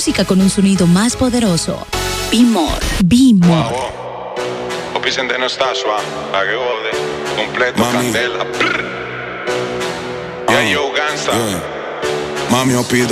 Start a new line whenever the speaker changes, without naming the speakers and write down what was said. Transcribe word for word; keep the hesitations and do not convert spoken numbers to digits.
música con un sonido más poderoso. Be More. Be More.
Wow, wow. Opisen no está suave, la que jode. Completo,
Mami.
candela. Yeah, yo, gangsta.
Yeah. Mami, yo pido